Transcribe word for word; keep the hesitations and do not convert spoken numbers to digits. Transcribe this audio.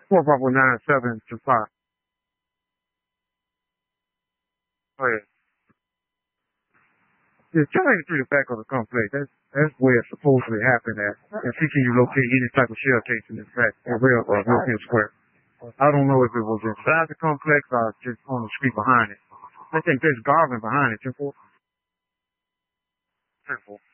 Four Bravo nine seven to five. Oh yeah. Yeah, ten eighty-three the back of the complex. That's that's where it's supposedly happened at. And see can you locate any type of shell case in this fact or real or European Square. I don't know if it was inside the complex or just on the street behind it. I think there's Garvin behind it, ten four. ten four.